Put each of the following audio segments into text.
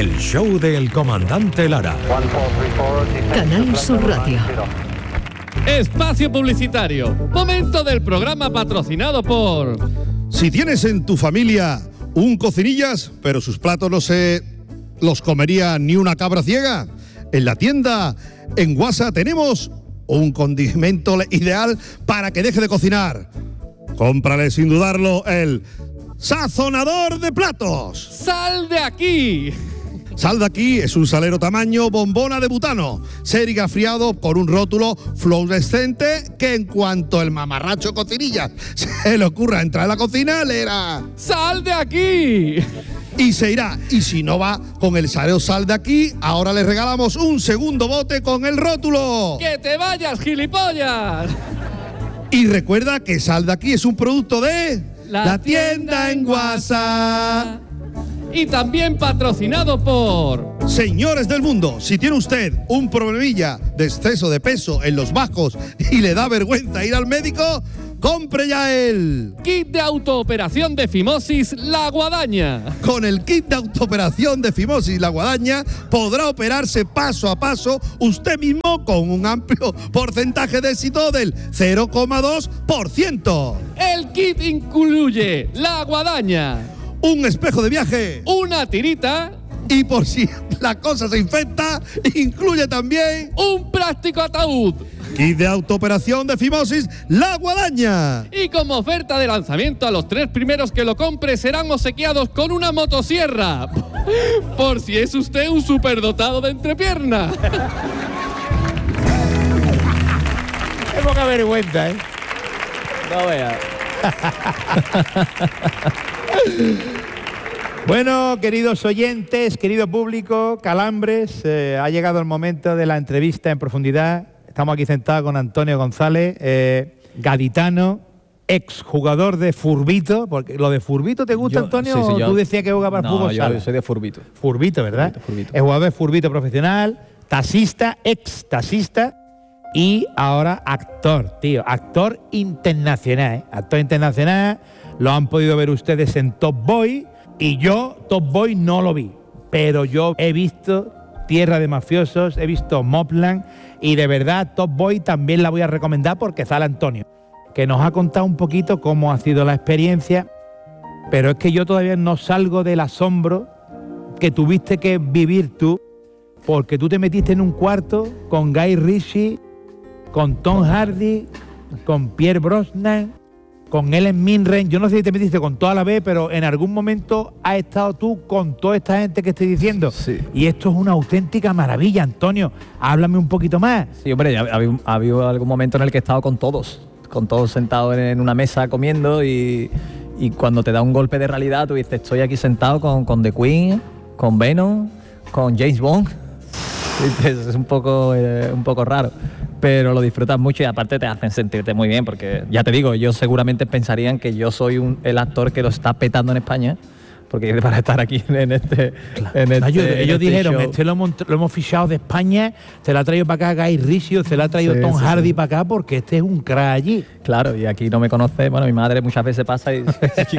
El show del comandante Lara. Canal Sur Radio. Espacio publicitario. Momento del programa patrocinado por... Si tienes en tu familia un cocinillas, pero sus platos no se los comería ni una cabra ciega, en la tienda en Guasa tenemos un condimento ideal para que deje de cocinar. Cómprale sin dudarlo el sazonador de platos. ¡Sal de aquí! Sal de aquí es un salero tamaño bombona de butano, serigrafriado con un rótulo fluorescente que en cuanto el mamarracho cocinillas se le ocurra entrar a la cocina, leerá ¡Sal de aquí! Y se irá. Y si no va con el salero Sal de aquí, ahora le regalamos un segundo bote con el rótulo. ¡Que te vayas, gilipollas! Y recuerda que Sal de aquí es un producto de la tienda en Guasa. Y también patrocinado por... Señores del mundo, si tiene usted un problemilla de exceso de peso en los bajos y le da vergüenza ir al médico, compre ya el kit de autooperación de fimosis La Guadaña. Con el kit de autooperación de fimosis La Guadaña podrá operarse paso a paso usted mismo con un amplio porcentaje de éxito del 0,2%. El kit incluye La Guadaña, un espejo de viaje, una tirita y por si la cosa se infecta, incluye también un plástico ataúd. Kit de autooperación de fimosis La Guadaña. Y como oferta de lanzamiento a los 3 primeros que lo compre serán obsequiados con una motosierra. Por si es usted un superdotado de entrepierna. Qué poca vergüenza, ¿eh? No vea. Bueno, queridos oyentes, querido público, Calambres, ha llegado el momento de la entrevista en profundidad. Estamos aquí sentados con Antonio González, gaditano, exjugador de Furbito, porque lo de Furbito te gusta, Antonio, sí, ¿o tú decías que jugaba al fútbol sala? Yo soy de Furbito. Furbito, ¿verdad? Furbito. Es jugador de Furbito profesional, taxista, ex taxista y ahora actor, tío, actor internacional, ¿eh? Actor internacional, lo han podido ver ustedes en Top Boy. Y yo, Top Boy, no lo vi, pero yo he visto Tierra de Mafiosos, he visto Mobland y de verdad Top Boy también la voy a recomendar porque sale Antonio, que nos ha contado un poquito cómo ha sido la experiencia, pero es que yo todavía no salgo del asombro que tuviste que vivir tú, porque tú te metiste en un cuarto con Guy Ritchie, con Tom Hardy, con Pierce Brosnan, con Ellen Mirren. Yo no sé si te metiste con toda la vez, pero en algún momento has estado tú con toda esta gente que estoy diciendo. Sí. Y esto es una auténtica maravilla, Antonio. Háblame un poquito más. Sí, hombre, ha habido algún momento en el que he estado con todos sentados en una mesa comiendo y cuando te da un golpe de realidad, tú dices, estoy aquí sentado con The Queen, con Venom, con James Bond. Es un poco raro, pero lo disfrutas mucho y aparte te hacen sentirte muy bien, porque ya te digo, ellos seguramente pensarían que yo soy el actor que lo está petando en España, porque para estar aquí en este... Claro. Ellos dijeron, show. lo hemos fichado de España, se lo ha traído para acá Guy Ritchie, se lo ha traído Tom Hardy para acá, porque este es un crack allí. Claro, y aquí no me conoce, bueno, mi madre muchas veces pasa y...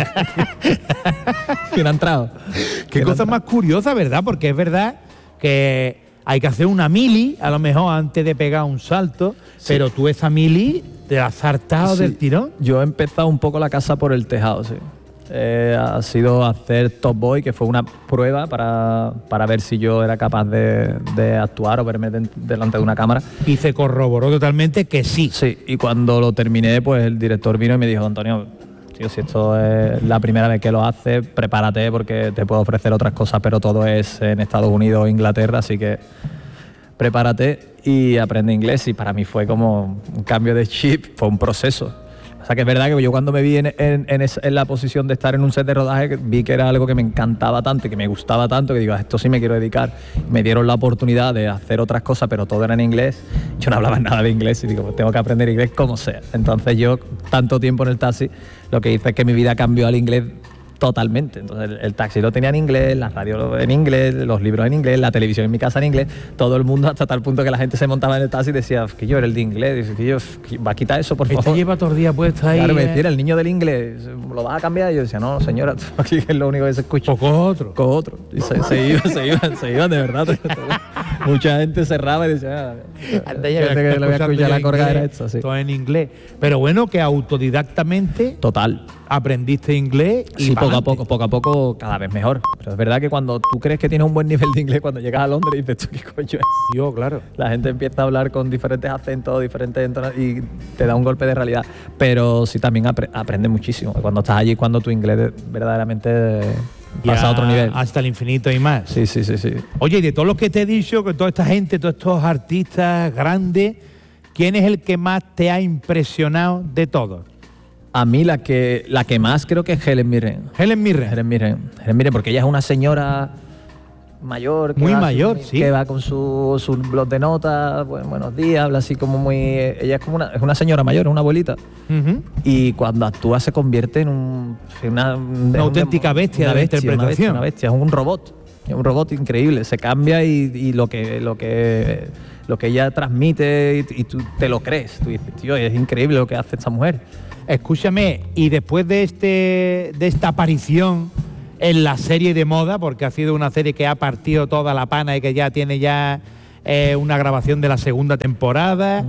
¿Quién ha entrado? Qué cosa más curiosa, ¿verdad? Porque es verdad que hay que hacer una mili, a lo mejor antes de pegar un salto, sí. Pero tú esa mili te la has saltado del tirón. Yo he empezado un poco la casa por el tejado, sí. Ha sido hacer Top Boy, que fue una prueba para ver si yo era capaz de actuar o verme delante de una cámara. Y se corroboró totalmente que sí. Sí, y cuando lo terminé, pues el director vino y me dijo, Antonio, tío, si esto es la primera vez que lo haces, prepárate porque te puedo ofrecer otras cosas, pero todo es en Estados Unidos o Inglaterra, así que prepárate y aprende inglés. Y para mí fue como un cambio de chip, fue un proceso. O sea que es verdad que yo cuando me vi en la posición de estar en un set de rodaje, vi que era algo que me encantaba tanto y que me gustaba tanto, que digo, a esto sí me quiero dedicar. Me dieron la oportunidad de hacer otras cosas, pero todo era en inglés. Yo no hablaba nada de inglés y digo, pues tengo que aprender inglés como sea. Entonces yo, tanto tiempo en el taxi, lo que hice es que mi vida cambió al inglés Totalmente. Entonces el taxi lo tenía en inglés, la radio en inglés, los libros en inglés, la televisión en mi casa en inglés, todo el mundo, hasta tal punto que la gente se montaba en el taxi y decía que yo era el de inglés, dice que yo va a quitar eso, por favor. Este lleva todo el día puesto ahí. Claro, me decía, el niño del inglés, ¿lo vas a cambiar? Y yo decía, no, señora, aquí es lo único que se escucha. O con otro. Con otro. Y se iban de verdad. Mucha gente cerraba y decía, Anda, ya gente que le voy a escuchar la corga era esto, sí. Todo en inglés. Pero bueno, que autodidactamente Total. aprendiste inglés y Sí, pa'lante. poco a poco, cada vez mejor. Pero es verdad que cuando tú crees que tienes un buen nivel de inglés, cuando llegas a Londres dices, ¿tú qué coño es? Yo, claro. La gente empieza a hablar con diferentes acentos, diferentes y te da un golpe de realidad. Pero sí también aprendes muchísimo. Cuando estás allí, cuando tu inglés verdaderamente pasa a otro nivel. Hasta el infinito y más. Sí. Oye, y de todos los que te he dicho, que toda esta gente, todos estos artistas grandes, ¿quién es el que más te ha impresionado de todos? A mí la que más creo que es Helen Mirren. Helen Mirren. Helen Mirren, porque ella es una señora mayor. Muy mayor, sí. Que va con su blog de notas, buenos días, habla así como muy... Ella es como una señora mayor, es una abuelita. Ujú. Y cuando actúa se convierte en una auténtica bestia de la interpretación. Una bestia, es un robot. Es un robot increíble. Se cambia y lo que ella transmite y tú te lo crees. Tú dices, tío, es increíble lo que hace esta mujer. Escúchame, y después de esta aparición en la serie de moda, porque ha sido una serie que ha partido toda la pana y que ya tiene una grabación de la segunda temporada,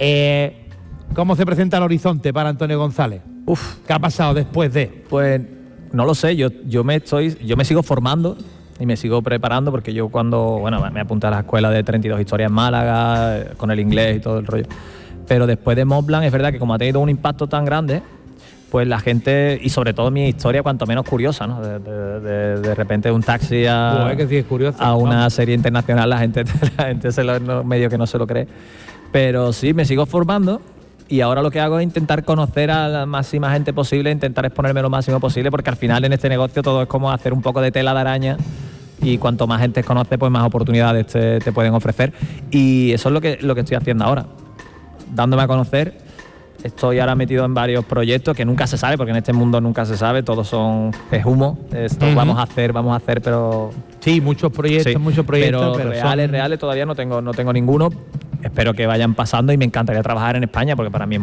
¿cómo se presenta el horizonte para Antonio González? ¿Qué ha pasado después de...? Pues no lo sé, yo me sigo formando y me sigo preparando, porque yo me apunté a la escuela de 32 historias en Málaga, con el inglés y todo el rollo. Pero después de Montblanc es verdad que como ha tenido un impacto tan grande, pues la gente, y sobre todo mi historia, cuanto menos curiosa, ¿no? De repente de un taxi que sí es curioso, a una serie internacional, la gente medio que no se lo cree. Pero sí, me sigo formando y ahora lo que hago es intentar conocer a la máxima gente posible, intentar exponerme lo máximo posible, porque al final en este negocio todo es como hacer un poco de tela de araña. Y cuanto más gente conoce, pues más oportunidades te pueden ofrecer. Y eso es lo que estoy haciendo ahora, dándome a conocer. Estoy ahora metido en varios proyectos que nunca se sabe, porque en este mundo nunca se sabe, todos es humo. Esto vamos a hacer, pero... Sí, muchos proyectos, pero reales todavía no tengo ninguno. Espero que vayan pasando y me encantaría trabajar en España, porque para mí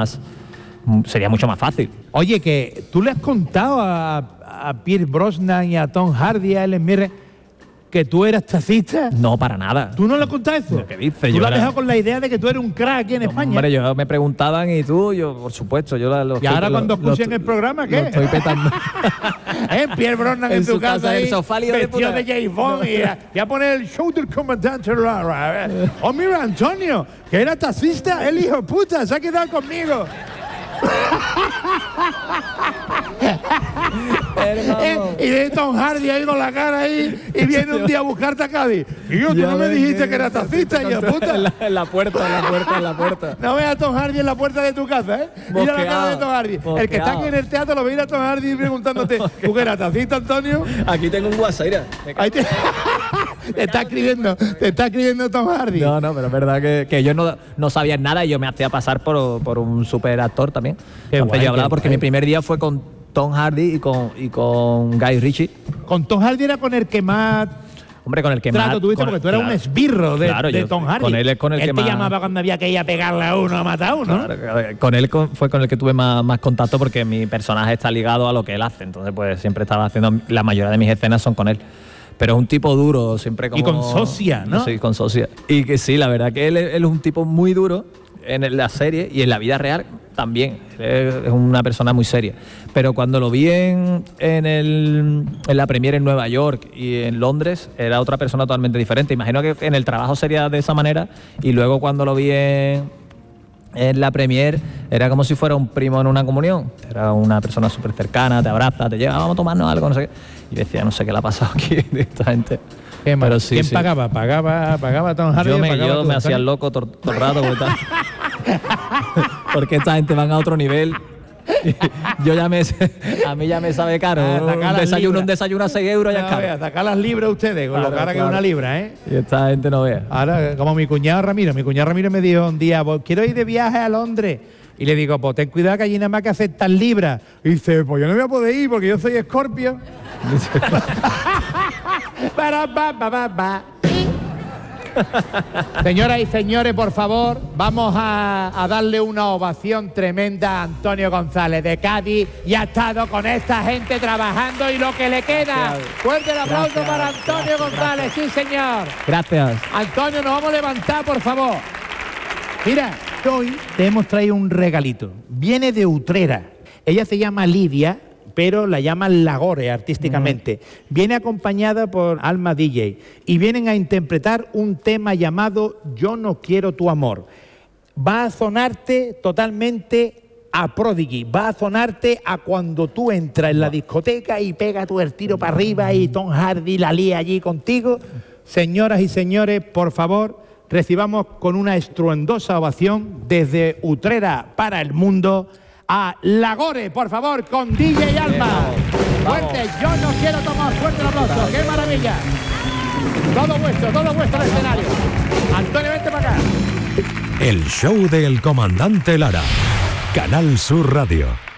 sería mucho más fácil. Oye, que tú le has contado a Pierce Brosnan y a Tom Hardy, a Helen Mirren, que tú eras taxista. No, para nada. ¿Tú no le has contado eso? ¿Qué dices? Tú lo has dejado con la idea de que tú eres un crack aquí en España. Hombre, yo me preguntaban y yo, por supuesto, yo ¿Y ahora cuando escuchen el programa, qué? Lo estoy petando. Pierre Brosnan en tu casa ahí, el sofá lío vestido de James Bond y a poner el show del comandante Lara. Oh, mira, Antonio, que era taxista, el hijo de puta, se ha quedado conmigo. Y de Tom Hardy ahí con la cara ahí y viene un día a buscarte a Cádiz. Tío, tú no me dijiste que eras taxista, hijo de puta. En la puerta. No veas a Tom Hardy en la puerta de tu casa, ¿eh? Mira la cara de Tom Hardy. Bosqueado. El que está aquí en el teatro lo ve ir a Tom Hardy preguntándote, ¿tú que eras taxista, Antonio? Aquí tengo un WhatsApp, mira. Ahí te está escribiendo Tom Hardy. No, pero es verdad que ellos no sabían nada y yo me hacía pasar por un super actor también. Entonces yo hablaba porque mi primer día fue con Tom Hardy y con Guy Ritchie. Con Tom Hardy era con el que más... Hombre, con el que trato más... tuviste, porque tú eras un esbirro de Tom Hardy. Con él es con el que te más... llamaba cuando había que ir a pegarle a uno, a matar a uno. Claro, con él fue con el que tuve más contacto, porque mi personaje está ligado a lo que él hace. Entonces, pues siempre estaba haciendo... La mayoría de mis escenas son con él. Pero es un tipo duro, siempre como... Y con socia, ¿no? Sí, con socia. Y que sí, la verdad que él es un tipo muy duro en la serie y en la vida real también. Es una persona muy seria. Pero cuando lo vi en la premiere en Nueva York y en Londres, era otra persona totalmente diferente. Imagino que en el trabajo sería de esa manera, y luego cuando lo vi en la premiere era como si fuera un primo en una comunión. Era una persona súper cercana, te abraza, te lleva, vamos a tomarnos algo, no sé qué. Y yo decía, no sé qué le ha pasado aquí de esta gente. Pero sí, ¿quién pagaba? ¿Pagaba Tom Hardy? Yo me hacía el loco todo el rato. Porque esta gente van a otro nivel. A mí ya me sabe caro. Un desayuno a 6 euros ya es caro. Sacar las libras ustedes, con lo cara que es una libra, ¿eh? Y esta gente no vea. Ahora, como mi cuñado Ramiro me dijo un día, quiero ir de viaje a Londres. Y le digo, pues ten cuidado que allí nada más que aceptan libras. Y dice, pues yo no voy a poder ir porque yo soy Escorpio. Señoras y señores, por favor, vamos a darle una ovación tremenda a Antonio González de Cádiz, y ha estado con esta gente trabajando y lo que le queda. Fuerte el aplauso para Antonio González, sí señor. Gracias. Antonio, nos vamos a levantar, por favor. Mira, hoy te hemos traído un regalito. Viene de Utrera. Ella se llama Lidia, pero la llaman Lagore artísticamente. Viene acompañada por Alma DJ y vienen a interpretar un tema llamado Yo no quiero tu amor. Va a sonarte totalmente a Prodigy, va a sonarte a cuando tú entras en la discoteca y pega tú el tiro para arriba y Tom Hardy la lía allí contigo. Señoras y señores, por favor, recibamos con una estruendosa ovación desde Utrera para el mundo a Lagore, por favor, con DJ Alma. Fuerte, yo no quiero tomar. Fuerte el aplauso, qué maravilla. Todo vuestro el escenario. Antonio, vente para acá. El show del comandante Lara. Canal Sur Radio.